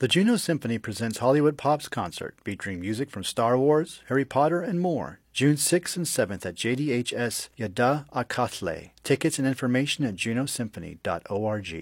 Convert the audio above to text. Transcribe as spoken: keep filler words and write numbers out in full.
The Juno Symphony presents Hollywood Pops Concert, featuring music from Star Wars, Harry Potter, and more, June sixth and seventh at J D H S Yadda Akatle. Tickets and information at juno symphony dot org.